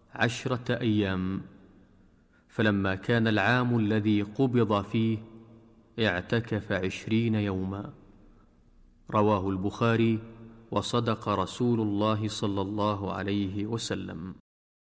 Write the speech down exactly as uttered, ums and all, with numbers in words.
عشرة أيام، فلما كان العام الذي قبض فيه اعتكف عشرين يوما. رواه البخاري، وصدق رسول الله صلى الله عليه وسلم.